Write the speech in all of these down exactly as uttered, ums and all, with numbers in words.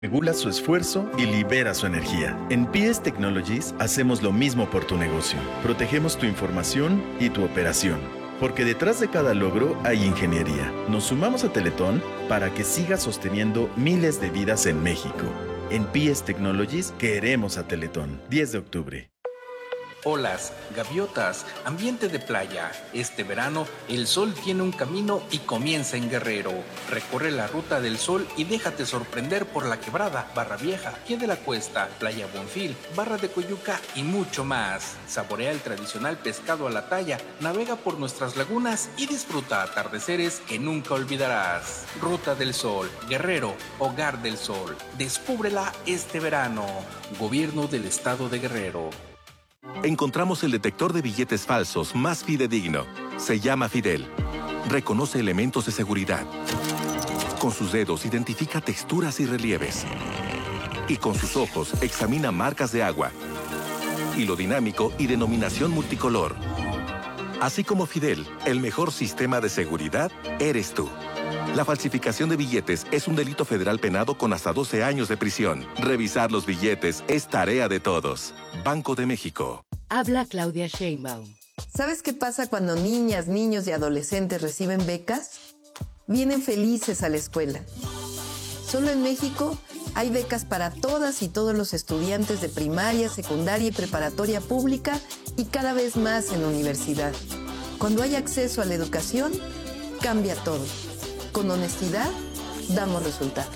Regula su esfuerzo y libera su energía. En P S Technologies hacemos lo mismo por tu negocio. Protegemos tu información y tu operación. Porque detrás de cada logro hay ingeniería. Nos sumamos a Teletón para que siga sosteniendo miles de vidas en México. En P S Technologies queremos a Teletón. diez de octubre. Olas, gaviotas, ambiente de playa. Este verano, el sol tiene un camino y comienza en Guerrero. Recorre la ruta del sol y déjate sorprender por La Quebrada, Barra Vieja, Pie de la Cuesta, Playa Bonfil, Barra de Coyuca y mucho más. Saborea el tradicional pescado a la talla, navega por nuestras lagunas y disfruta atardeceres que nunca olvidarás. Ruta del Sol, Guerrero, Hogar del Sol. Descúbrela este verano. Gobierno del Estado de Guerrero. Encontramos el detector de billetes falsos más fidedigno. Se llama Fidel. Reconoce elementos de seguridad. Con sus dedos identifica texturas y relieves. Y con sus ojos examina marcas de agua, hilo dinámico y denominación multicolor. Así como Fidel, el mejor sistema de seguridad eres tú. La falsificación de billetes es un delito federal penado con hasta doce años de prisión. Revisar los billetes es tarea de todos. Banco de México. Habla Claudia Sheinbaum. ¿Sabes qué pasa cuando niñas, niños y adolescentes reciben becas? Vienen felices a la escuela. Solo en México hay becas para todas y todos los estudiantes de primaria, secundaria y preparatoria pública y cada vez más en universidad. Cuando hay acceso a la educación, cambia todo. Con honestidad, damos resultados.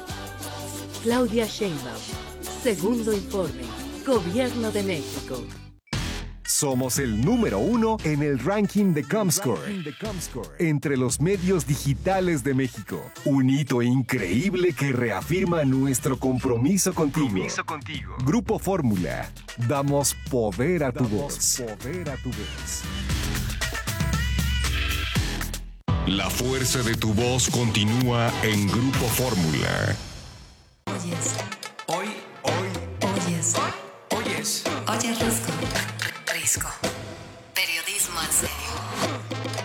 Claudia Sheinbaum. Segundo informe. Gobierno de México. Somos el número uno en el ranking de Comscore, entre los medios digitales de México. Un hito increíble que reafirma nuestro compromiso contigo. Compromiso contigo. Grupo Fórmula. Damos poder a tu voz. Poder a tu voz. La fuerza de tu voz continúa en Grupo Fórmula. Oyes. Hoy, hoy. Oyes. Oyes. Oyes Risco. Risco. Periodismo en serio.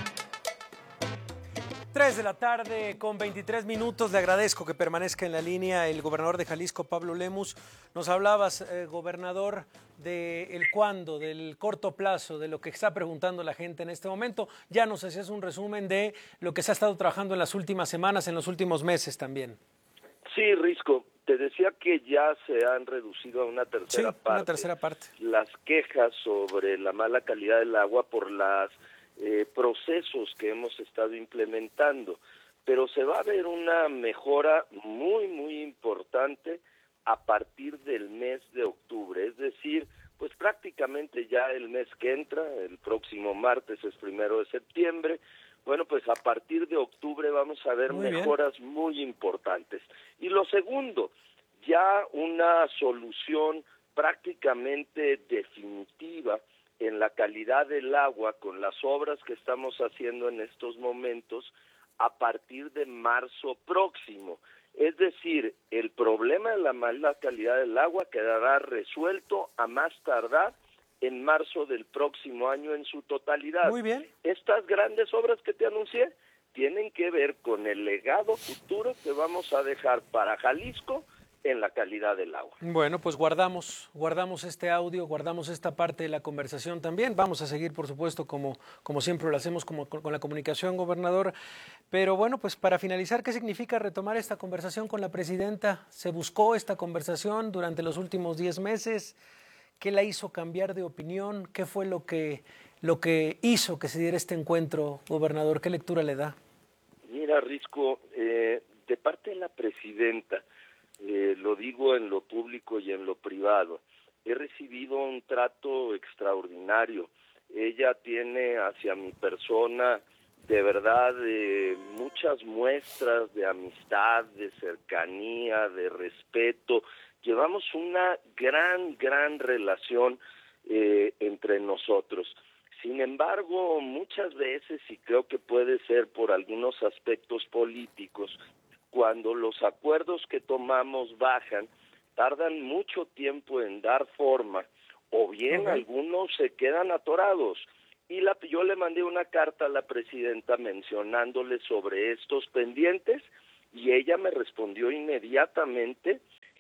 tres de la tarde con veintitrés minutos. Le agradezco que permanezca en la línea el gobernador de Jalisco, Pablo Lemus. Nos hablabas, eh, gobernador, del cuándo, del corto plazo, de lo que está preguntando la gente en este momento. Ya nos hacías un resumen de lo que se ha estado trabajando en las últimas semanas, en los últimos meses también. Sí, Risco, te decía que ya se han reducido a una tercera sí, parte, una tercera parte las quejas sobre la mala calidad del agua por los eh, procesos que hemos estado implementando, pero se va a ver una mejora muy, muy importante a partir del mes de octubre, es decir, pues prácticamente ya el mes que entra, el próximo martes es primero de septiembre. Bueno, pues a partir de octubre vamos a ver muy mejoras bien. muy importantes. Y lo segundo, ya una solución prácticamente definitiva en la calidad del agua con las obras que estamos haciendo en estos momentos a partir de marzo próximo. Es decir, el problema de la mala calidad del agua quedará resuelto a más tardar en marzo del próximo año en su totalidad. Muy bien. Estas grandes obras que te anuncié tienen que ver con el legado futuro que vamos a dejar para Jalisco en la calidad del agua. Bueno, pues guardamos, guardamos este audio, guardamos esta parte de la conversación también. Vamos a seguir, por supuesto, como, como siempre lo hacemos como, con, con la comunicación, gobernador. Pero bueno, pues para finalizar, ¿qué significa retomar esta conversación con la presidenta? ¿Se buscó esta conversación durante los últimos diez meses? ¿Qué la hizo cambiar de opinión? ¿Qué fue lo que, lo que hizo que se diera este encuentro, gobernador? ¿Qué lectura le da? Mira, Risco, eh, de parte de la presidenta, eh, lo digo en lo público y en lo privado, he recibido un trato extraordinario. Ella tiene hacia mi persona, de verdad, eh, muchas muestras de amistad, de cercanía, de respeto. Llevamos una gran, gran relación eh, entre nosotros. Sin embargo, muchas veces, y creo que puede ser por algunos aspectos políticos, cuando los acuerdos que tomamos bajan, tardan mucho tiempo en dar forma, o bien okay. algunos se quedan atorados. Y la, yo le mandé una carta a la presidenta mencionándole sobre estos pendientes, y ella me respondió inmediatamente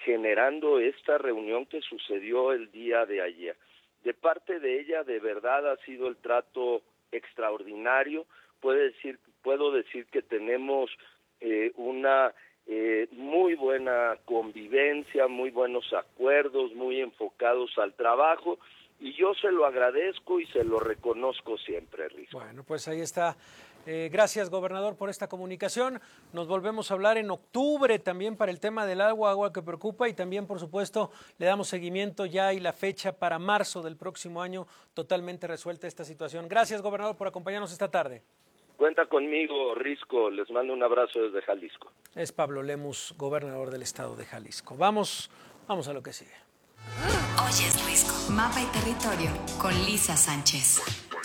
generando esta reunión que sucedió el día de ayer. De parte de ella, de verdad ha sido el trato extraordinario. Puede decir, puedo decir que tenemos eh, una eh, muy buena convivencia, muy buenos acuerdos, muy enfocados al trabajo, y yo se lo agradezco y se lo reconozco siempre, Risco. Bueno, pues ahí está. Eh, gracias, gobernador, por esta comunicación. Nos volvemos a hablar en octubre también para el tema del agua, agua que preocupa, y también, por supuesto, le damos seguimiento ya y la fecha para marzo del próximo año, totalmente resuelta esta situación. Gracias, gobernador, por acompañarnos esta tarde. Cuenta conmigo, Risco. Les mando un abrazo desde Jalisco. Es Pablo Lemus, gobernador del estado de Jalisco. Vamos, vamos a lo que sigue. Hoy es Risco. Mapa y territorio con Lisa Sánchez.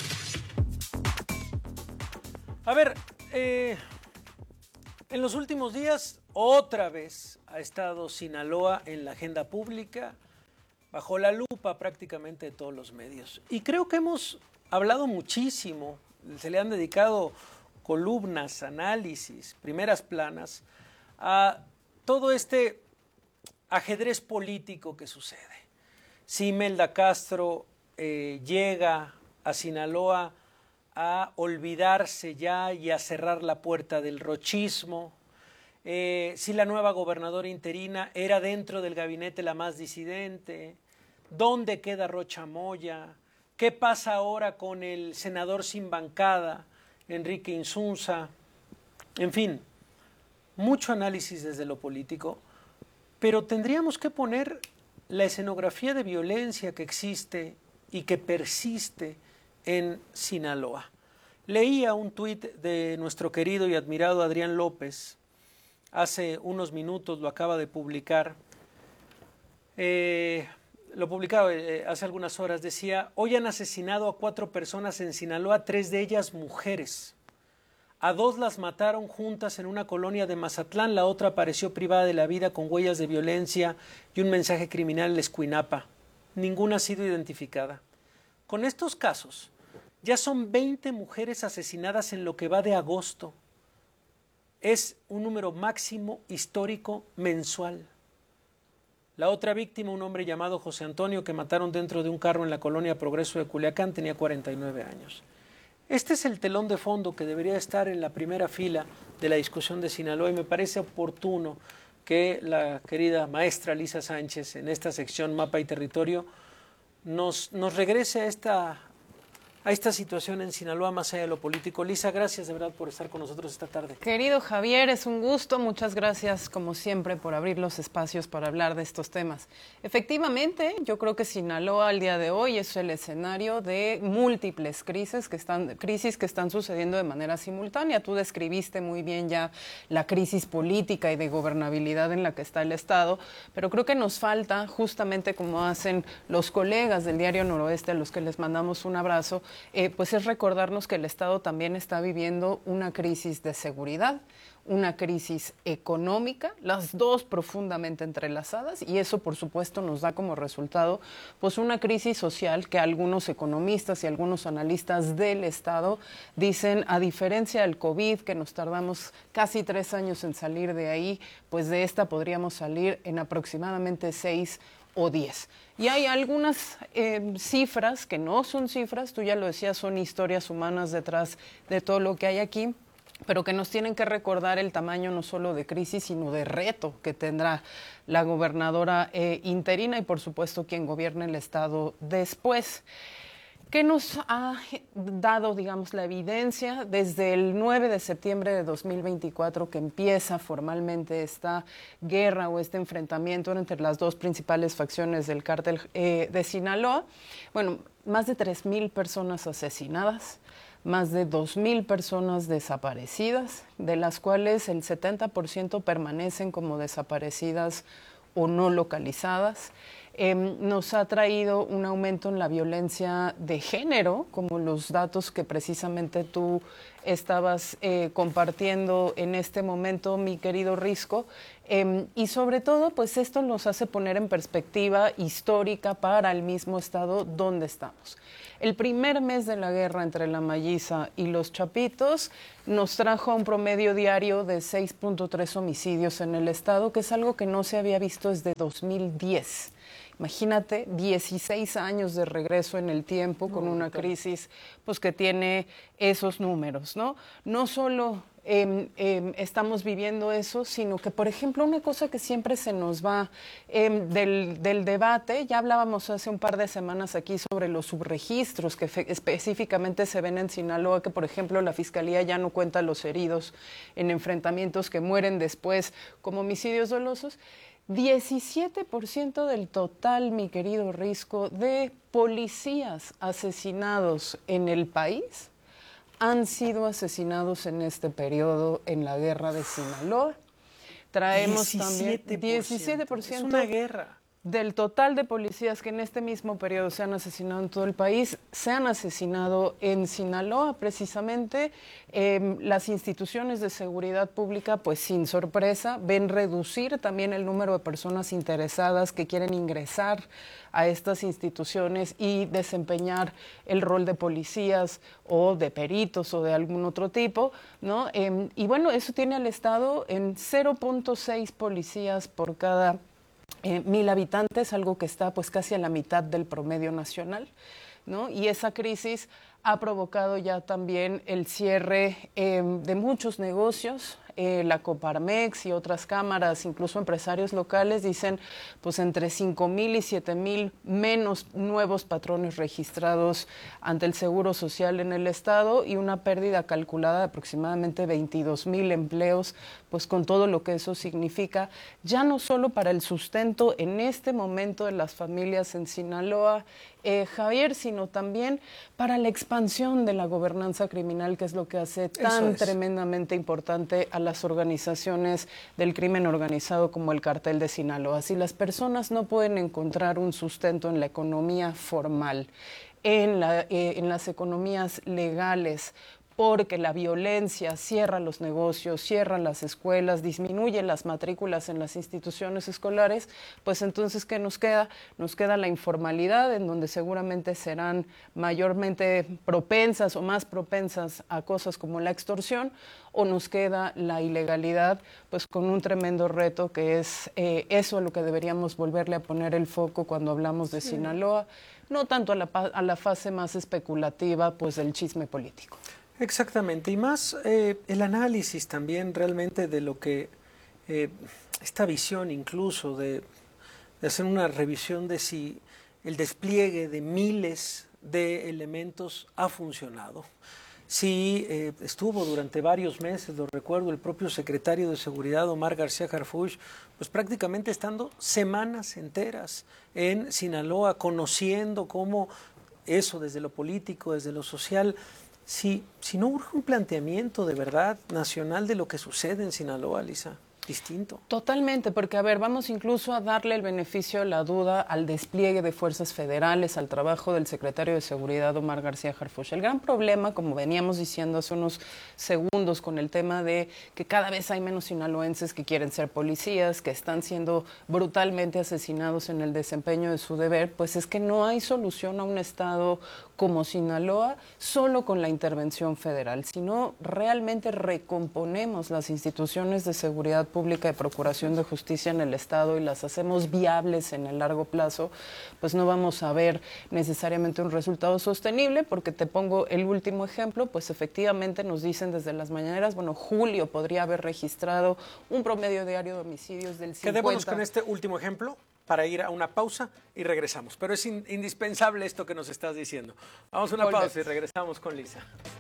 A ver, eh, en los últimos días otra vez ha estado Sinaloa en la agenda pública, bajo la lupa prácticamente de todos los medios. Y creo que hemos hablado muchísimo, se le han dedicado columnas, análisis, primeras planas a todo este ajedrez político que sucede. Si Imelda Castro eh, llega a Sinaloa a olvidarse ya y a cerrar la puerta del rochismo, eh, si la nueva gobernadora interina era dentro del gabinete la más disidente, dónde queda Rocha Moya, qué pasa ahora con el senador sin bancada, Enrique Insunza, en fin, mucho análisis desde lo político, pero tendríamos que poner la escenografía de violencia que existe y que persiste en Sinaloa. Leía un tuit de nuestro querido y admirado Adrián López, hace unos minutos lo acaba de publicar, eh, lo publicaba eh, hace algunas horas, decía: hoy han asesinado a cuatro personas en Sinaloa, tres de ellas mujeres. A dos las mataron juntas en una colonia de Mazatlán, la otra apareció privada de la vida con huellas de violencia y un mensaje criminal en Escuinapa. Ninguna ha sido identificada. Con estos casos, ya son veinte mujeres asesinadas en lo que va de agosto. Es un número máximo histórico mensual. La otra víctima, un hombre llamado José Antonio, que mataron dentro de un carro en la colonia Progreso de Culiacán, tenía cuarenta y nueve años. Este es el telón de fondo que debería estar en la primera fila de la discusión de Sinaloa, y me parece oportuno que la querida maestra Lisa Sánchez, en esta sección Mapa y Territorio, nos, nos regrese a esta, a esta situación en Sinaloa más allá de lo político. Lisa, gracias de verdad por estar con nosotros esta tarde. Querido Javier, es un gusto. Muchas gracias, como siempre, por abrir los espacios para hablar de estos temas. Efectivamente, yo creo que Sinaloa al día de hoy es el escenario de múltiples crisis que están, crisis que están sucediendo de manera simultánea. Tú describiste muy bien ya la crisis política y de gobernabilidad en la que está el Estado, pero creo que nos falta, justamente como hacen los colegas del Diario Noroeste, a los que les mandamos un abrazo, Eh, pues es recordarnos que el Estado también está viviendo una crisis de seguridad, una crisis económica, las dos profundamente entrelazadas, y eso por supuesto nos da como resultado pues una crisis social que algunos economistas y algunos analistas del Estado dicen, a diferencia del COVID, que nos tardamos casi tres años en salir de ahí, pues de esta podríamos salir en aproximadamente seis o diez. Y hay algunas eh, cifras que no son cifras, tú ya lo decías, son historias humanas detrás de todo lo que hay aquí, pero que nos tienen que recordar el tamaño no solo de crisis, sino de reto que tendrá la gobernadora eh, interina y, por supuesto, quien gobierne el Estado después. ¿Qué nos ha dado, digamos, la evidencia desde el nueve de septiembre de dos mil veinticuatro, que empieza formalmente esta guerra o este enfrentamiento entre las dos principales facciones del cártel eh, de Sinaloa? Bueno, más de tres mil personas asesinadas, más de dos mil personas desaparecidas, de las cuales el setenta por ciento permanecen como desaparecidas o no localizadas. Eh, nos ha traído un aumento en la violencia de género, como los datos que precisamente tú estabas eh, compartiendo en este momento, mi querido Risco, Eh, y sobre todo, pues esto nos hace poner en perspectiva histórica para el mismo estado donde estamos. El primer mes de la guerra entre la Malliza y los Chapitos nos trajo a un promedio diario de seis punto tres homicidios en el estado, que es algo que no se había visto desde dos mil diez. Imagínate, dieciséis años de regreso en el tiempo con una crisis pues, que tiene esos números, ¿no? No solo eh, eh, estamos viviendo eso, sino que, por ejemplo, una cosa que siempre se nos va eh, del, del debate, ya hablábamos hace un par de semanas aquí sobre los subregistros que fe, específicamente se ven en Sinaloa, que, por ejemplo, la Fiscalía ya no cuenta los heridos en enfrentamientos que mueren después como homicidios dolosos. diecisiete por ciento del total, mi querido Risco, de policías asesinados en el país han sido asesinados en este periodo en la guerra de Sinaloa. Traemos también diecisiete por ciento. Es una guerra. Del total de policías que en este mismo periodo se han asesinado en todo el país, se han asesinado en Sinaloa precisamente. Eh, las instituciones de seguridad pública, pues sin sorpresa, ven reducir también el número de personas interesadas que quieren ingresar a estas instituciones y desempeñar el rol de policías o de peritos o de algún otro tipo, ¿no? Eh, y bueno, eso tiene al Estado en cero punto seis policías por cada Eh, mil habitantes, algo que está pues casi a la mitad del promedio nacional, ¿no? Y esa crisis ha provocado ya también el cierre eh, de muchos negocios. Eh, la Coparmex y otras cámaras, incluso empresarios locales, dicen pues entre cinco mil y siete mil menos nuevos patrones registrados ante el Seguro Social en el Estado y una pérdida calculada de aproximadamente veintidós mil empleos, pues con todo lo que eso significa, ya no solo para el sustento en este momento de las familias en Sinaloa, eh, Javier, sino también para la expansión de la gobernanza criminal, que es lo que hace tan es. tremendamente importante a las organizaciones del crimen organizado como el Cartel de Sinaloa. Si las personas no pueden encontrar un sustento en la economía formal, en, la, eh, en las economías legales, porque la violencia cierra los negocios, cierra las escuelas, disminuye las matrículas en las instituciones escolares, pues entonces, ¿qué nos queda? Nos queda la informalidad, en donde seguramente serán mayormente propensas o más propensas a cosas como la extorsión, o nos queda la ilegalidad, pues con un tremendo reto que es eh, eso a lo que deberíamos volverle a poner el foco cuando hablamos de sí. Sinaloa, no tanto a la, a la fase más especulativa, pues del chisme político. Exactamente, y más eh, el análisis también realmente de lo que, eh, esta visión incluso de, de hacer una revisión de si el despliegue de miles de elementos ha funcionado. Sí, eh, estuvo durante varios meses, lo recuerdo, el propio secretario de Seguridad, Omar García Harfuch, pues prácticamente estando semanas enteras en Sinaloa, conociendo cómo eso desde lo político, desde lo social. Si, si no urge un planteamiento de verdad nacional de lo que sucede en Sinaloa, Lisa, distinto. Totalmente, porque a ver, vamos incluso a darle el beneficio de la duda al despliegue de fuerzas federales, al trabajo del secretario de Seguridad, Omar García Harfuch. El gran problema, como veníamos diciendo hace unos segundos, con el tema de que cada vez hay menos sinaloenses que quieren ser policías, que están siendo brutalmente asesinados en el desempeño de su deber, pues es que no hay solución a un estado como Sinaloa solo con la intervención federal, sino realmente recomponemos las instituciones de seguridad pública y procuración de justicia en el Estado y las hacemos viables en el largo plazo, pues no vamos a ver necesariamente un resultado sostenible, porque te pongo el último ejemplo, pues efectivamente nos dicen desde las mañaneras, bueno, julio podría haber registrado un promedio diario de homicidios del cincuenta. Quedémonos con este último ejemplo para ir a una pausa y regresamos. Pero es in, indispensable esto que nos estás diciendo. Vamos a una Volvemos. pausa y regresamos con Lisa.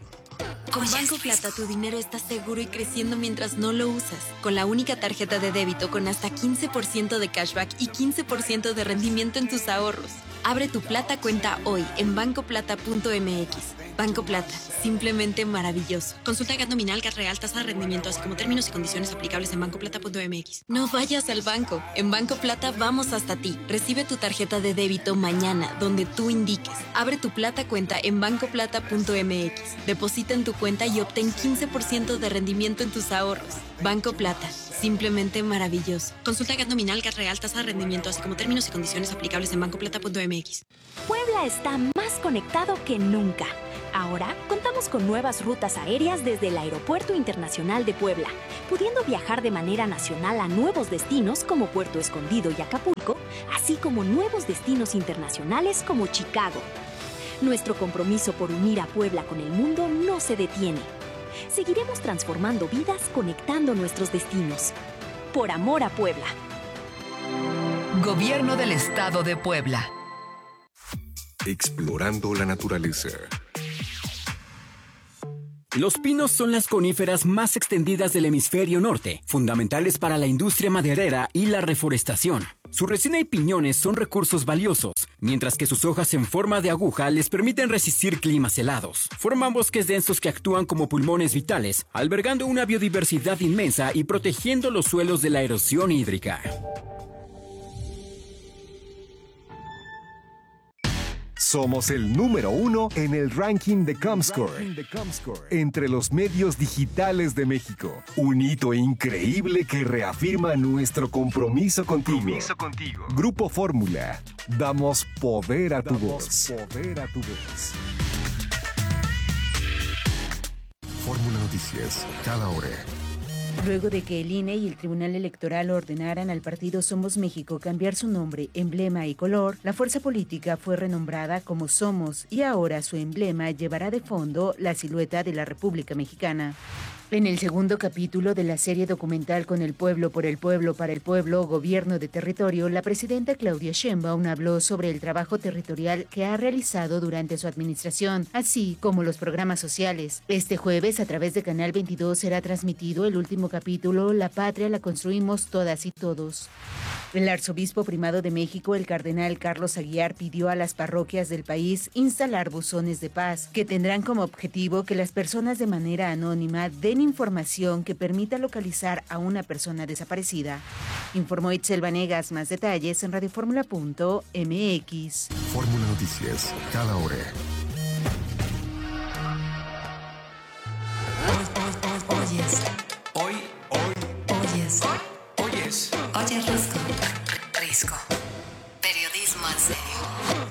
Con Banco Plata tu dinero está seguro y creciendo mientras no lo usas. Con la única tarjeta de débito con hasta quince por ciento de cashback y quince por ciento de rendimiento en tus ahorros. Abre tu Plata cuenta hoy en banco plata punto m x. Banco Plata, simplemente maravilloso. Consulta G A T nominal, G A T real, tasa de rendimiento, así como términos y condiciones aplicables en banco plata punto m x. No vayas al banco. En Banco Plata vamos hasta ti. Recibe tu tarjeta de débito mañana, donde tú indiques. Abre tu Plata cuenta en banco plata punto m x. Deposita en tu cuenta y obtén quince por ciento de rendimiento en tus ahorros. Banco Plata, simplemente maravilloso. Consulta G A T nominal, G A T real, tasa de rendimiento, así como términos y condiciones aplicables en banco plata punto m x. Puebla está más conectado que nunca. Ahora contamos con nuevas rutas aéreas desde el Aeropuerto Internacional de Puebla, pudiendo viajar de manera nacional a nuevos destinos como Puerto Escondido y Acapulco, así como nuevos destinos internacionales como Chicago. Nuestro compromiso por unir a Puebla con el mundo no se detiene. Seguiremos transformando vidas conectando nuestros destinos. Por amor a Puebla. Gobierno del Estado de Puebla. Explorando la naturaleza. Los pinos son las coníferas más extendidas del hemisferio norte, fundamentales para la industria maderera y la reforestación. Su resina y piñones son recursos valiosos, mientras que sus hojas en forma de aguja les permiten resistir climas helados. Forman bosques densos que actúan como pulmones vitales, albergando una biodiversidad inmensa y protegiendo los suelos de la erosión hídrica. Somos el número uno en el ranking de Comscore, entre los medios digitales de México. Un hito increíble que reafirma nuestro compromiso contigo. Compromiso contigo. Grupo Fórmula. Damos poder a tu voz. Poder a tu voz. Fórmula Noticias, cada hora. Luego de que el I N E y el Tribunal Electoral ordenaran al partido Somos México cambiar su nombre, emblema y color, la fuerza política fue renombrada como Somos y ahora su emblema llevará de fondo la silueta de la República Mexicana. En el segundo capítulo de la serie documental Con el pueblo, por el pueblo, para el pueblo, Gobierno de Territorio, la presidenta Claudia Sheinbaum habló sobre el trabajo territorial que ha realizado durante su administración, así como los programas sociales. Este jueves, a través de Canal veintidós, será transmitido el último capítulo, La patria la construimos todas y todos. El arzobispo primado de México, el cardenal Carlos Aguiar, pidió a las parroquias del país instalar buzones de paz, que tendrán como objetivo que las personas de manera anónima den información que permita localizar a una persona desaparecida. Informó Itzel Vanegas. Más detalles en radioformula punto m x. Fórmula Noticias, cada hora. Oyes. Hoy, hoy, Oyes. oyes. Oyes Risco. Risco. Periodismo en serio.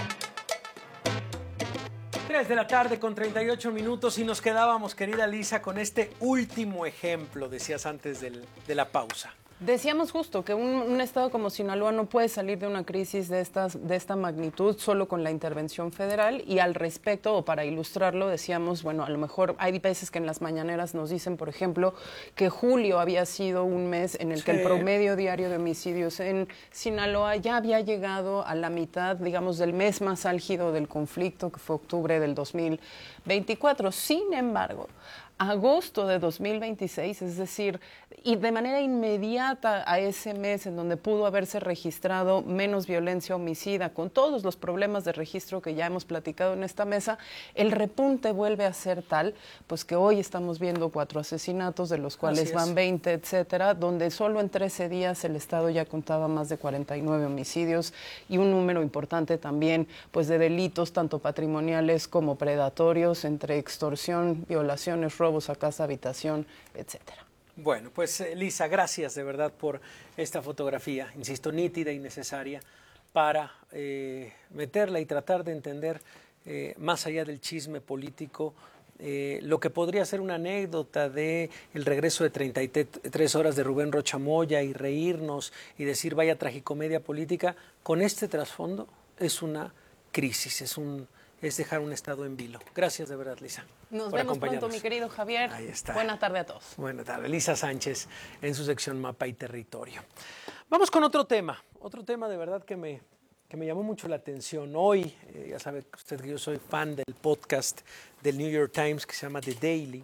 tres de la tarde con treinta y ocho minutos y nos quedábamos, querida Lisa, con este último ejemplo, decías antes del, de la pausa. Decíamos justo que un, un estado como Sinaloa no puede salir de una crisis de, estas, de esta magnitud solo con la intervención federal, y al respecto, o para ilustrarlo, decíamos, bueno, a lo mejor hay veces que en las mañaneras nos dicen, por ejemplo, que julio había sido un mes en el que sí. el promedio diario de homicidios en Sinaloa ya había llegado a la mitad, digamos, del mes más álgido del conflicto, que fue octubre del dos mil veinticuatro. Sin embargo, agosto de dos mil veintiséis, es decir, y de manera inmediata a ese mes en donde pudo haberse registrado menos violencia homicida, con todos los problemas de registro que ya hemos platicado en esta mesa, el repunte vuelve a ser tal, pues que hoy estamos viendo cuatro asesinatos, de los cuales van veinte, etcétera, donde solo en trece días el Estado ya contaba más de cuarenta y nueve homicidios y un número importante también, pues, de delitos tanto patrimoniales como predatorios, entre extorsión, violaciones, robos a casa, habitación, etcétera. Bueno, pues Lisa, gracias de verdad por esta fotografía, insisto, nítida y necesaria para eh, meterla y tratar de entender eh, más allá del chisme político eh, lo que podría ser una anécdota de el regreso de treinta y tres horas de Rubén Rocha Moya y reírnos y decir vaya tragicomedia política. Con este trasfondo es una crisis, es un es dejar un estado en vilo. Gracias de verdad, Lisa. Nos vemos pronto, mi querido Javier. Ahí está. Buena tarde a todos. Buena tarde. Lisa Sánchez en su sección Mapa y Territorio. Vamos con otro tema. Otro tema de verdad que me, que me llamó mucho la atención. Hoy, eh, ya sabe usted que yo soy fan del podcast del New York Times que se llama The Daily.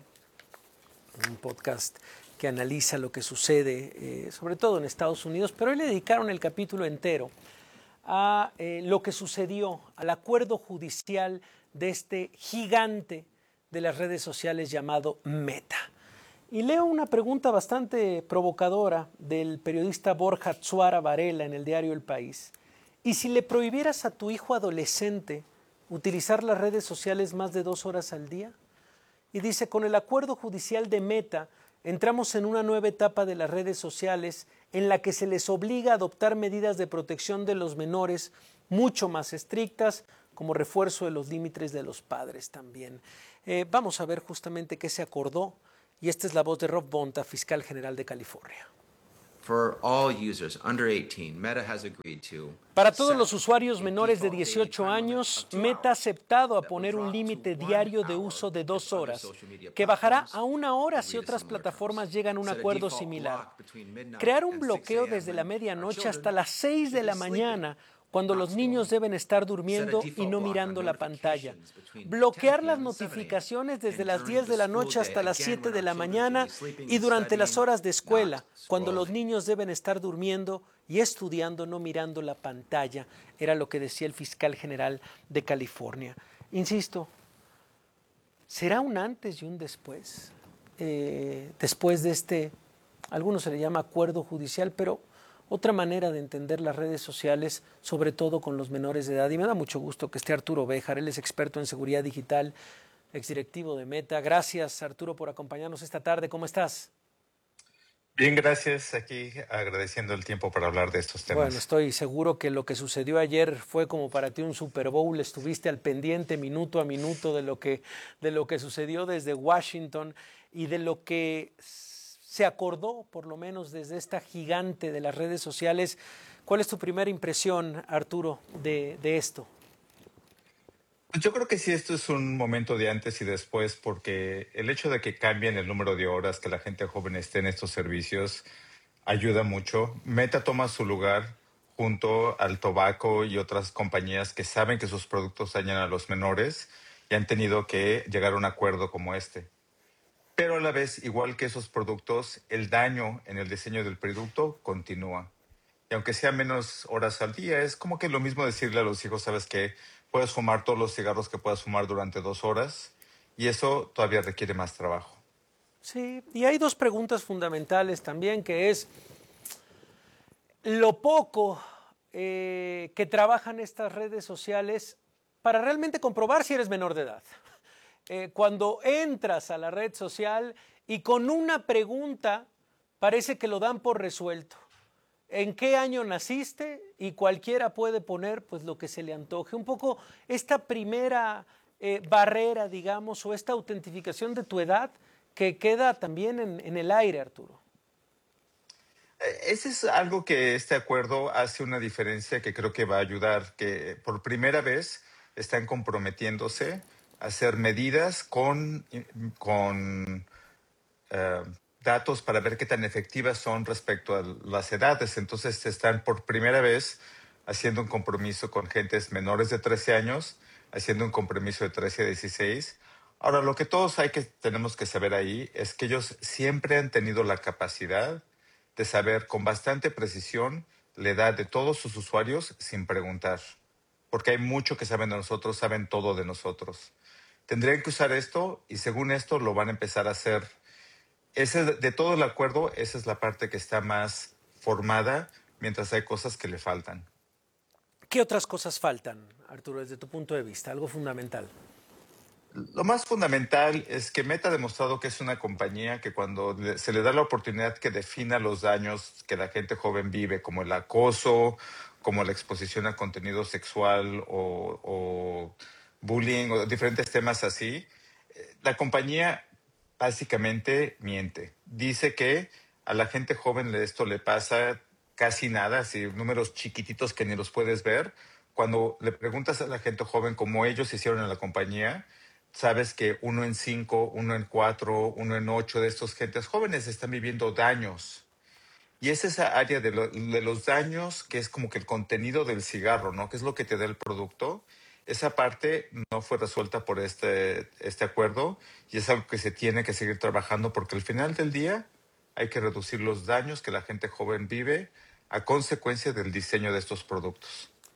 Un podcast que analiza lo que sucede, eh, sobre todo en Estados Unidos. Pero hoy le dedicaron el capítulo entero a eh, lo que sucedió, al acuerdo judicial de este gigante de las redes sociales llamado Meta. Y leo una pregunta bastante provocadora del periodista Borja Tsuara Varela en el diario El País. ¿Y si le prohibieras a tu hijo adolescente utilizar las redes sociales más de dos horas al día? Y dice, con el acuerdo judicial de Meta, entramos en una nueva etapa de las redes sociales en la que se les obliga a adoptar medidas de protección de los menores mucho más estrictas, como refuerzo de los límites de los padres también. Eh, vamos a ver justamente qué se acordó, y esta es la voz de Rob Bonta, fiscal general de California. For all users under eighteen, Meta has agreed to Para todos los usuarios menores de dieciocho años, Meta ha aceptado a poner un límite diario de uso de dos horas, que bajará a una hora si otras plataformas llegan a un acuerdo similar. Crear un bloqueo desde la medianoche hasta las seis de la mañana, cuando los niños deben estar durmiendo y no mirando la pantalla. Bloquear las notificaciones desde las diez de la noche hasta las siete de la mañana y durante las horas de escuela, cuando los niños deben estar durmiendo y estudiando, no mirando la pantalla, era lo que decía el fiscal general de California. Insisto, ¿será un antes y un después? Eh, después de este, a algunos se le llama acuerdo judicial, pero otra manera de entender las redes sociales, sobre todo con los menores de edad. Y me da mucho gusto que esté Arturo Béjar, él es experto en seguridad digital, exdirectivo de Meta. Gracias, Arturo, por acompañarnos esta tarde. ¿Cómo estás? Bien, gracias. Aquí agradeciendo el tiempo para hablar de estos temas. Bueno, estoy seguro que lo que sucedió ayer fue como para ti un Super Bowl. Estuviste al pendiente minuto a minuto de lo que, de lo que sucedió desde Washington y de lo que se acordó, por lo menos desde esta gigante de las redes sociales. ¿Cuál es tu primera impresión, Arturo, de, de esto? Yo creo que sí, esto es un momento de antes y después, porque el hecho de que cambien el número de horas que la gente joven esté en estos servicios ayuda mucho. Meta toma su lugar junto al Tobacco y otras compañías que saben que sus productos dañan a los menores y han tenido que llegar a un acuerdo como este. Pero a la vez, igual que esos productos, el daño en el diseño del producto continúa. Y aunque sea menos horas al día, es como que lo mismo decirle a los hijos, ¿sabes qué? Puedes fumar todos los cigarros que puedas fumar durante dos horas y eso todavía requiere más trabajo. Sí, y hay dos preguntas fundamentales también, que es lo poco eh, que trabajan estas redes sociales para realmente comprobar si eres menor de edad. Eh, cuando entras a la red social y con una pregunta parece que lo dan por resuelto. ¿En qué año naciste? Y cualquiera puede poner pues lo que se le antoje. Un poco esta primera eh, barrera, digamos, o esta autentificación de tu edad que queda también en, en el aire, Arturo. Ese es algo que este acuerdo hace una diferencia que creo que va a ayudar, que por primera vez están comprometiéndose hacer medidas con, con uh, datos para ver qué tan efectivas son respecto a las edades. Entonces están por primera vez haciendo un compromiso con gentes menores de trece años, haciendo un compromiso de trece a dieciséis. Ahora, lo que todos hay que, tenemos que saber ahí es que ellos siempre han tenido la capacidad de saber con bastante precisión la edad de todos sus usuarios sin preguntar. Porque hay mucho que saben de nosotros, saben todo de nosotros. Tendrían que usar esto y según esto lo van a empezar a hacer. Ese, de todo el acuerdo, esa es la parte que está más formada, mientras hay cosas que le faltan. ¿Qué otras cosas faltan, Arturo, desde tu punto de vista? Algo fundamental. Lo más fundamental es que Meta ha demostrado que es una compañía que cuando le, se le da la oportunidad que defina los daños que la gente joven vive, como el acoso, como la exposición a contenido sexual o... o bullying o diferentes temas así, la compañía básicamente miente. Dice que a la gente joven esto le pasa casi nada, así números chiquititos que ni los puedes ver. Cuando le preguntas a la gente joven cómo ellos hicieron en la compañía, sabes que uno en cinco, uno en cuatro, uno en ocho de estos gentes jóvenes están viviendo daños. Y es esa área de, lo, de los daños que es como que el contenido del cigarro, ¿no? Que es lo que te da el producto. Esa parte no fue resuelta por este, este acuerdo y es algo que se tiene que seguir trabajando porque al final del día hay que reducir los daños que la gente joven vive a consecuencia del diseño de estos productos.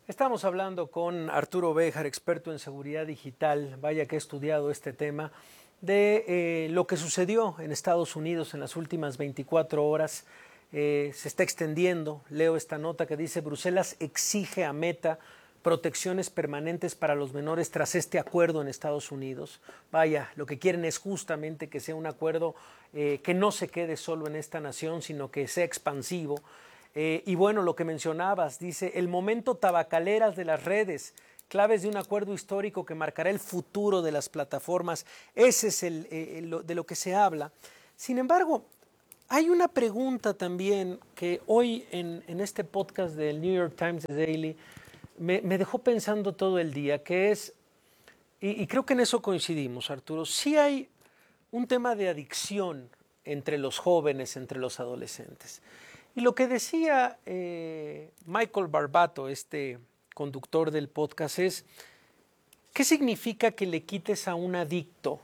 Estamos hablando con Arturo Béjar, experto en seguridad digital, vaya que ha estudiado este tema, de eh, lo que sucedió en Estados Unidos en las últimas veinticuatro horas. Eh, se está extendiendo, leo esta nota que dice: Bruselas exige a Meta protecciones permanentes para los menores tras este acuerdo en Estados Unidos. Vaya, lo que quieren es justamente que sea un acuerdo eh, que no se quede solo en esta nación, sino que sea expansivo. Eh, y bueno, lo que mencionabas, dice, el momento tabacaleras de las redes, claves de un acuerdo histórico que marcará el futuro de las plataformas. Ese es el, eh, lo, de lo que se habla. Sin embargo, hay una pregunta también que hoy en, en este podcast del New York Times Daily me, me dejó pensando todo el día, que es, y, y creo que en eso coincidimos, Arturo, sí hay un tema de adicción entre los jóvenes, entre los adolescentes. Y lo que decía eh, Michael Barbato, este conductor del podcast, es, ¿qué significa que le quites a un adicto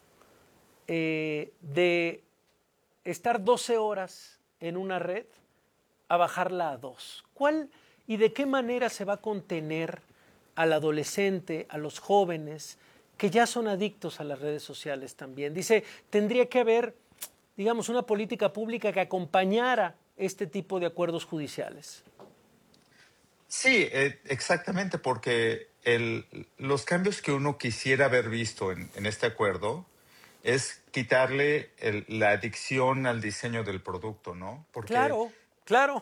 eh, de estar doce horas en una red a bajarla a dos? ¿Cuál y de qué manera se va a contener al adolescente, a los jóvenes, que ya son adictos a las redes sociales también? Dice, tendría que haber, digamos, una política pública que acompañara este tipo de acuerdos judiciales. Sí, eh, exactamente, porque el, los cambios que uno quisiera haber visto en, en este acuerdo es quitarle el, la adicción al diseño del producto, ¿no? Porque, claro, claro.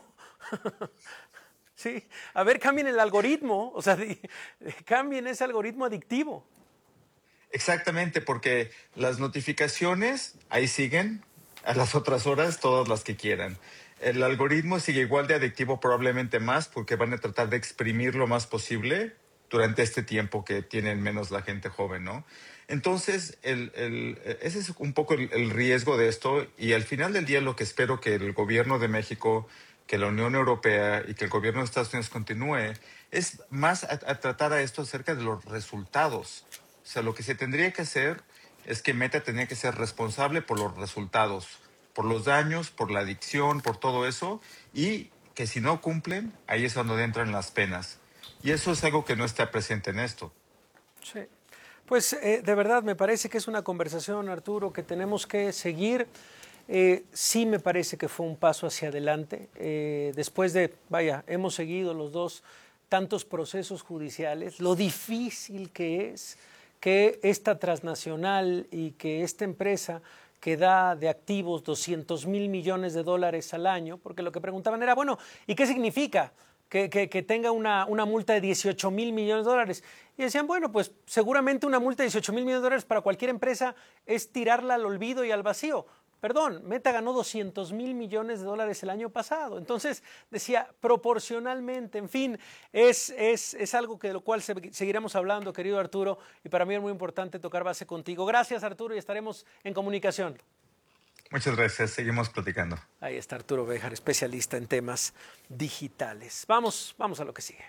Sí, a ver, cambien el algoritmo, o sea, cambien ese algoritmo adictivo. Exactamente, porque las notificaciones ahí siguen, a las otras horas todas las que quieran. El algoritmo sigue igual de adictivo, probablemente más, porque van a tratar de exprimir lo más posible durante este tiempo que tienen menos la gente joven, ¿no? Entonces, el, el, ese es un poco el, el riesgo de esto, y al final del día lo que espero que el gobierno de México, que la Unión Europea y que el gobierno de Estados Unidos continúe, es más a, a tratar a esto acerca de los resultados. O sea, lo que se tendría que hacer es que Meta tenía que ser responsable por los resultados, por los daños, por la adicción, por todo eso, y que si no cumplen, ahí es donde entran las penas. Y eso es algo que no está presente en esto. Sí. Pues eh, de verdad me parece que es una conversación, Arturo, que tenemos que seguir. Eh, sí me parece que fue un paso hacia adelante. Eh, después de, vaya, hemos seguido los dos tantos procesos judiciales, lo difícil que es que esta transnacional y que esta empresa que da de activos doscientos mil millones de dólares al año, porque lo que preguntaban era, bueno, ¿y qué significa que, que, que tenga una, una multa de dieciocho mil millones de dólares? Y decían, bueno, pues seguramente una multa de dieciocho mil millones de dólares para cualquier empresa es tirarla al olvido y al vacío. Perdón, Meta ganó doscientos mil millones de dólares el año pasado. Entonces, decía, proporcionalmente, en fin, es, es, es algo que de lo cual se, seguiremos hablando, querido Arturo, y para mí es muy importante tocar base contigo. Gracias, Arturo, y estaremos en comunicación. Muchas gracias, seguimos platicando. Ahí está Arturo Béjar, especialista en temas digitales. Vamos, vamos a lo que sigue.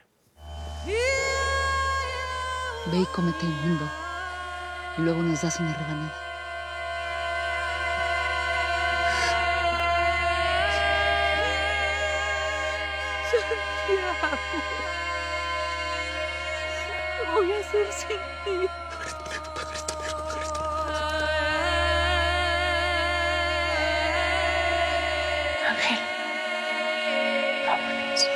Ve y cómete el mundo, y luego nos das una rebanada. Santiago, ¿qué voy a hacer sin ti? Ángel, vámonos.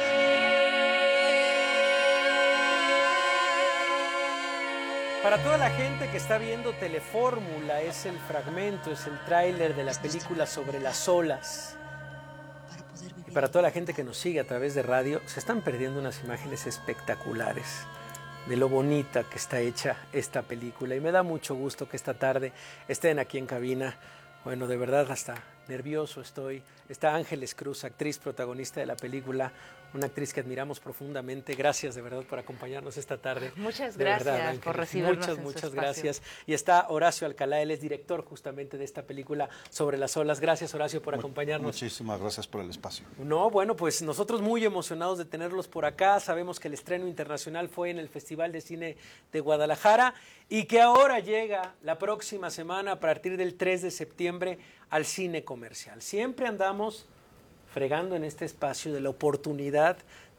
Para toda la gente que está viendo Telefórmula, es el fragmento, es el tráiler de la película Sobre las olas. Y para toda la gente que nos sigue a través de radio, se están perdiendo unas imágenes espectaculares de lo bonita que está hecha esta película. Y me da mucho gusto que esta tarde estén aquí en cabina. Bueno, de verdad hasta nervioso estoy. Está Ángeles Cruz, actriz protagonista de la película, una actriz que admiramos profundamente. Gracias de verdad por acompañarnos esta tarde. Muchas de gracias verdad, por recibirnos. Muchas, en muchas su espacio. gracias. Y está Horacio Alcalá, él es director justamente de esta película Sobre las olas. Gracias, Horacio, por acompañarnos. Muchísimas gracias por el espacio. No, bueno, pues nosotros muy emocionados de tenerlos por acá. Sabemos que el estreno internacional fue en el Festival de Cine de Guadalajara y que ahora llega la próxima semana, a partir del tres de septiembre, al cine comercial. Siempre andamos fregando en este espacio de la oportunidad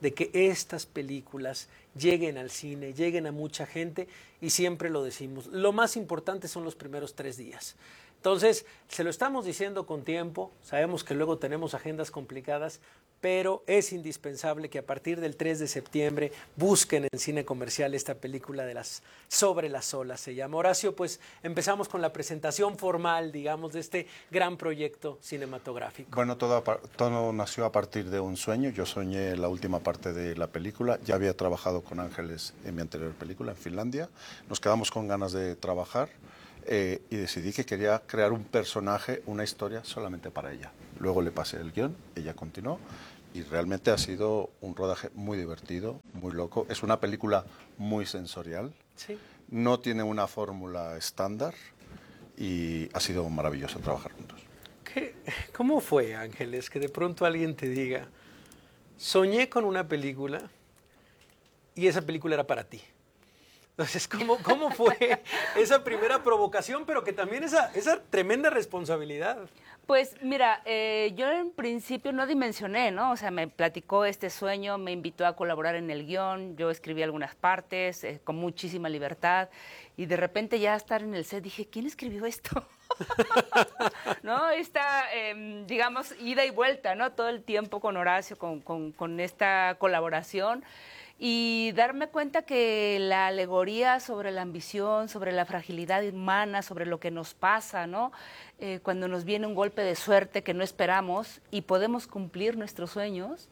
de que estas películas lleguen al cine, lleguen a mucha gente, y siempre lo decimos, lo más importante son los primeros tres días. Entonces, se lo estamos diciendo con tiempo, sabemos que luego tenemos agendas complicadas, pero es indispensable que a partir del tres de septiembre busquen en cine comercial esta película de las Sobre las olas, se llama. Horacio, pues empezamos con la presentación formal, digamos, de este gran proyecto cinematográfico. Bueno, todo, todo nació a partir de un sueño. Yo soñé la última parte de la película. Ya había trabajado con Ángeles en mi anterior película, en Finlandia. Nos quedamos con ganas de trabajar. Eh, y decidí que quería crear un personaje, una historia solamente para ella. Luego le pasé el guión, ella continuó y realmente ha sido un rodaje muy divertido, muy loco. Es una película muy sensorial, sí. No tiene una fórmula estándar y ha sido maravilloso trabajar juntos. ¿Qué, ¿Cómo fue, Ángeles, que de pronto alguien te diga, soñé con una película y esa película era para ti? Entonces, ¿cómo, cómo fue esa primera provocación, pero que también esa, esa tremenda responsabilidad? Pues mira, eh, yo en principio no dimensioné, ¿no? O sea, me platicó este sueño, me invitó a colaborar en el guión, yo escribí algunas partes eh, con muchísima libertad y de repente ya estar en el set dije, ¿quién escribió esto? ¿No? Esta, eh, digamos, ida y vuelta, ¿no? Todo el tiempo con Horacio, con, con, con esta colaboración. Y darme cuenta que la alegoría sobre la ambición, sobre la fragilidad humana, sobre lo que nos pasa, ¿no? Eh, cuando nos viene un golpe de suerte que no esperamos y podemos cumplir nuestros sueños,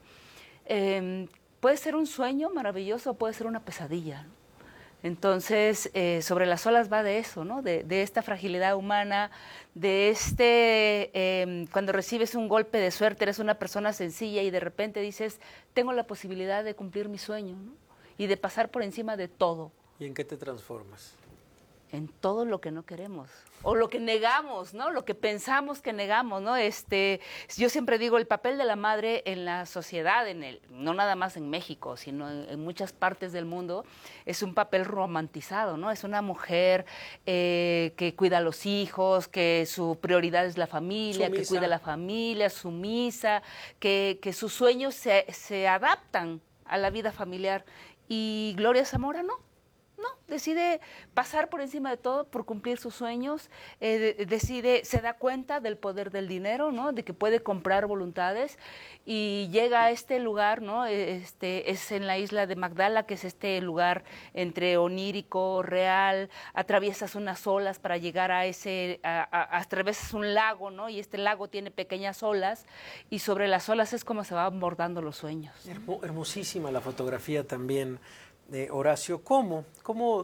eh, puede ser un sueño maravilloso, puede ser una pesadilla, ¿no? Entonces, eh, Sobre las olas va de eso, ¿no? De, de esta fragilidad humana, de este, eh, cuando recibes un golpe de suerte, eres una persona sencilla y de repente dices, tengo la posibilidad de cumplir mi sueño, ¿no? Y de pasar por encima de todo. ¿Y en qué te transformas? En todo lo que no queremos, o lo que negamos, ¿no? Lo que pensamos que negamos, ¿no? Este, yo siempre digo, el papel de la madre en la sociedad, en el, no nada más en México, sino en, en muchas partes del mundo, es un papel romantizado, ¿no? Es una mujer eh, que cuida a los hijos, que su prioridad es la familia, sumisa. Que cuida a la familia, sumisa, que, que sus sueños se, se adaptan a la vida familiar. Y Gloria Zamora, ¿no? No, decide pasar por encima de todo por cumplir sus sueños, eh, de, decide, se da cuenta del poder del dinero, ¿no? De que puede comprar voluntades y llega a este lugar, ¿no? Este, es en la isla de Magdala, que es este lugar entre onírico, real, atraviesas unas olas para llegar a ese, a, a, atravesas un lago, ¿no? Y este lago tiene pequeñas olas y sobre las olas es como se van abordando los sueños. Hermo, hermosísima la fotografía también. Eh, Horacio, ¿cómo, cómo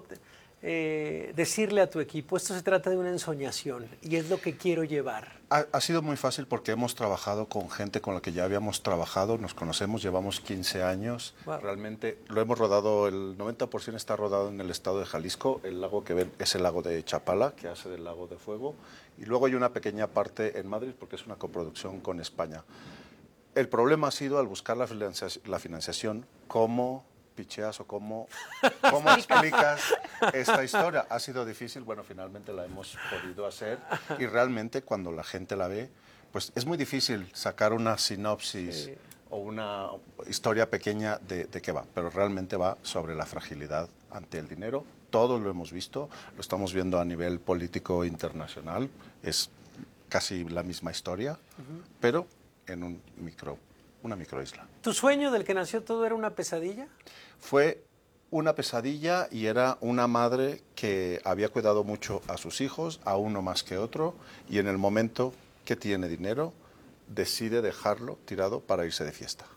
eh, decirle a tu equipo, esto se trata de una ensoñación y es lo que quiero llevar? Ha, ha sido muy fácil porque hemos trabajado con gente con la que ya habíamos trabajado, nos conocemos, llevamos quince años, wow. Realmente lo hemos rodado, el noventa por ciento está rodado en el estado de Jalisco, el lago que ven es el lago de Chapala, que hace del lago de fuego, y luego hay una pequeña parte en Madrid porque es una coproducción con España. El problema ha sido al buscar la financiación, la financiación cómo picheas o cómo, cómo explicas esta historia. Ha sido difícil, bueno, finalmente la hemos podido hacer y realmente cuando la gente la ve, pues es muy difícil sacar una sinopsis sí. o una historia pequeña de, de qué va, pero realmente va sobre la fragilidad ante el dinero. Todos lo hemos visto, lo estamos viendo a nivel político internacional, es casi la misma historia, uh-huh. pero en un micro una microisla. ¿Tu sueño del que nació todo era una pesadilla? Fue una pesadilla y era una madre que había cuidado mucho a sus hijos, a uno más que otro, y en el momento que tiene dinero, decide dejarlo tirado para irse de fiesta.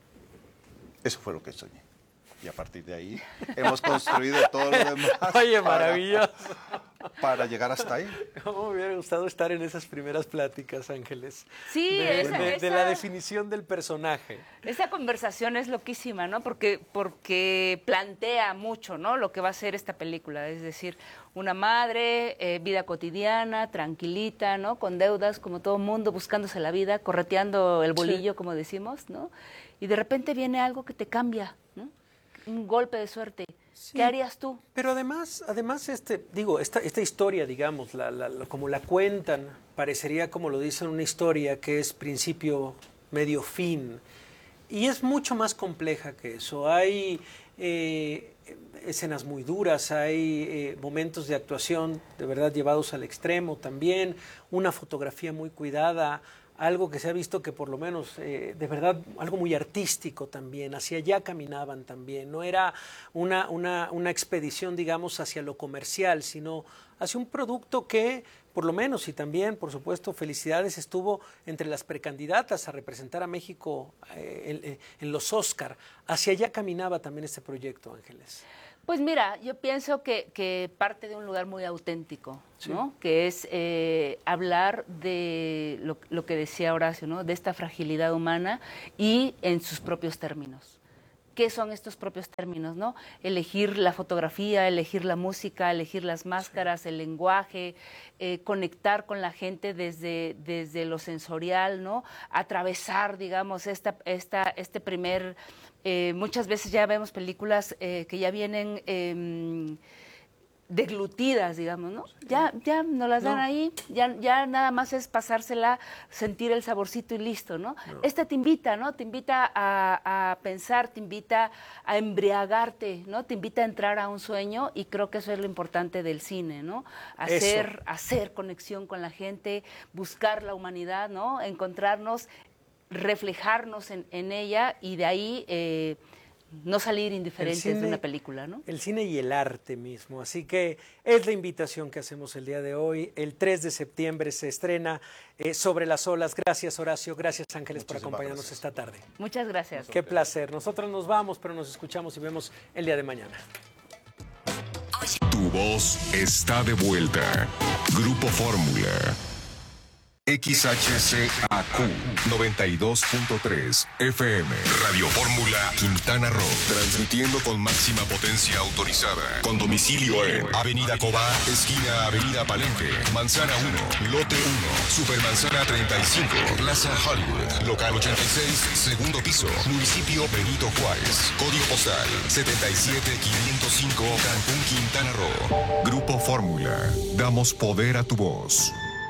Eso fue lo que soñé. Y a partir de ahí hemos construido todo lo demás. Oye, maravilloso. Para, para llegar hasta ahí. ¿Cómo me hubiera gustado estar en esas primeras pláticas, Ángeles? Sí, de, esa, de, esa, de la definición del personaje. Esa conversación es loquísima, ¿no? Porque, porque plantea mucho, ¿no? Lo que va a ser esta película. Es decir, una madre, eh, vida cotidiana, tranquilita, ¿no? Con deudas, como todo mundo, buscándose la vida, correteando el bolillo, sí. como decimos, ¿no? Y de repente viene algo que te cambia, ¿no? Un golpe de suerte. Sí, ¿qué harías tú? Pero además, además este, digo, esta, esta historia, digamos, la, la, la, como la cuentan, parecería, como lo dicen, una historia que es principio, medio, fin. y es mucho más compleja que eso. Hay eh, escenas muy duras, hay eh, momentos de actuación de verdad llevados al extremo también, una fotografía muy cuidada, algo que se ha visto que por lo menos, eh, de verdad, algo muy artístico también, hacia allá caminaban también, no era una, una, una expedición, digamos, hacia lo comercial, sino hacia un producto que, por lo menos, y también, por supuesto, felicidades, estuvo entre las precandidatas a representar a México eh, en, en los Oscar. Hacia allá caminaba también este proyecto, Ángeles. Pues mira, yo pienso que, que parte de un lugar muy auténtico, sí. ¿no? Que es eh, hablar de lo, lo que decía Horacio, ¿no? De esta fragilidad humana y en sus propios términos. ¿Qué son estos propios términos, no? Elegir la fotografía, elegir la música, elegir las máscaras, sí. el lenguaje, eh, conectar con la gente desde, desde lo sensorial, ¿no? Atravesar, digamos, esta, esta, este primer... Eh, muchas veces ya vemos películas eh, que ya vienen eh, deglutidas, digamos, ¿no? Ya, ya nos las dan no. ahí, ya, ya nada más es pasársela, sentir el saborcito y listo, ¿no? no. Este te invita, ¿no? Te invita a, a pensar, te invita a embriagarte, ¿no? Te invita a entrar a un sueño y creo que eso es lo importante del cine, ¿no? Hacer, hacer conexión con la gente, buscar la humanidad, ¿no? Encontrarnos, reflejarnos en, en ella y de ahí eh, no salir indiferentes cine, de una película, ¿no? El cine y el arte mismo. Así que es la invitación que hacemos el día de hoy. El tres de septiembre se estrena eh, Sobre las olas. Gracias, Horacio. Gracias, Ángeles, Muchísimas por acompañarnos gracias. esta tarde. Muchas gracias. Qué placer. Nosotros nos vamos, pero nos escuchamos y vemos el día de mañana. Tu voz está de vuelta. Grupo Fórmula. X H C A Q noventa y dos punto tres F M. Radio Fórmula Quintana Roo. Transmitiendo con máxima potencia autorizada. Con domicilio en Avenida Cobá, esquina Avenida Palenque, Manzana uno, Lote uno, Supermanzana treinta y cinco, Plaza Hollywood, Local ochenta y seis, segundo piso, Municipio Benito Juárez. Código postal setenta y siete quinientos cinco, Cancún, Quintana Roo. Grupo Fórmula. Damos poder a tu voz.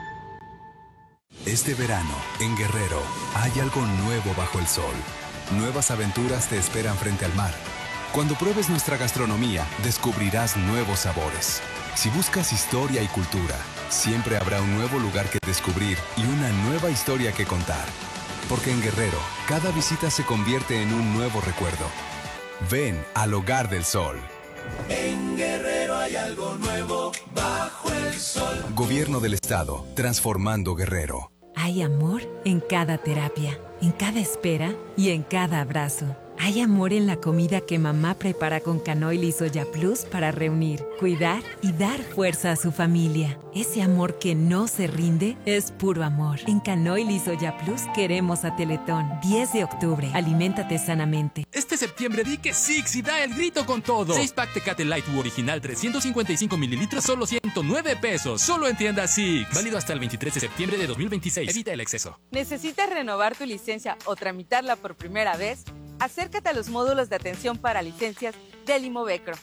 Este verano, en Guerrero, hay algo nuevo bajo el sol. Nuevas aventuras te esperan frente al mar. Cuando pruebes nuestra gastronomía, descubrirás nuevos sabores. Si buscas historia y cultura, siempre habrá un nuevo lugar que descubrir y una nueva historia que contar. Porque en Guerrero, cada visita se convierte en un nuevo recuerdo. Ven al Hogar del Sol. En Guerrero hay algo nuevo bajo el sol. Gobierno del Estado, transformando Guerrero. Hay amor en cada terapia, en cada espera y en cada abrazo. Hay amor en la comida que mamá prepara con canoil y soya plus para reunir, cuidar y dar fuerza a su familia. Ese amor que no se rinde es puro amor. En canoil y soya plus queremos a Teletón. diez de octubre. Aliméntate sanamente. Este septiembre di que Six y da el grito con todo. seis pack Tecate Light original trescientos cincuenta y cinco mililitros, solo ciento nueve pesos. Solo en tienda Six. Válido hasta el veintitrés de septiembre de dos mil veintiséis. Evita el exceso. ¿Necesitas renovar tu licencia o tramitarla por primera vez? Acércate a los módulos de atención para licencias del Imovecro.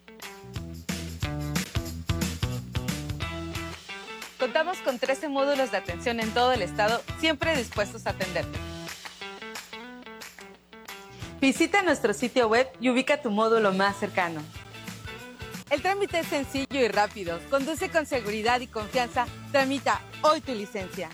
Contamos con trece módulos de atención en todo el estado, siempre dispuestos a atenderte. Visita nuestro sitio web y ubica tu módulo más cercano. El trámite es sencillo y rápido. Conduce con seguridad y confianza. Tramita hoy tu licencia.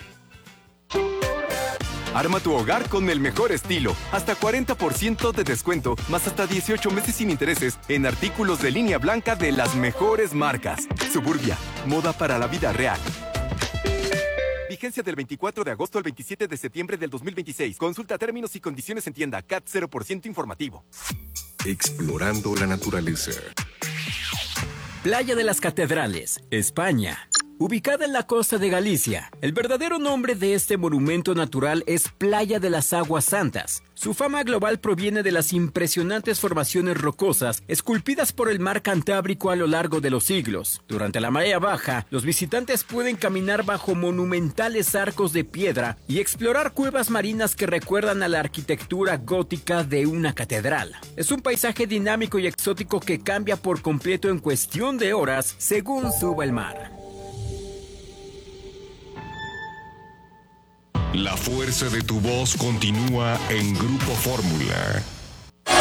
Arma tu hogar con el mejor estilo. Hasta cuarenta por ciento de descuento, más hasta dieciocho meses sin intereses en artículos de línea blanca de las mejores marcas. Suburbia, moda para la vida real. Vigencia del veinticuatro de agosto al veintisiete de septiembre del dos mil veintiséis. Consulta términos y condiciones en tienda. C A T cero por ciento informativo. Explorando la naturaleza. Playa de las Catedrales, España. Ubicada en la costa de Galicia, el verdadero nombre de este monumento natural es Playa de las Aguas Santas. Su fama global proviene de las impresionantes formaciones rocosas esculpidas por el mar Cantábrico a lo largo de los siglos. Durante la marea baja, los visitantes pueden caminar bajo monumentales arcos de piedra y explorar cuevas marinas que recuerdan a la arquitectura gótica de una catedral. Es un paisaje dinámico y exótico que cambia por completo en cuestión de horas según suba el mar. La fuerza de tu voz continúa en Grupo Fórmula.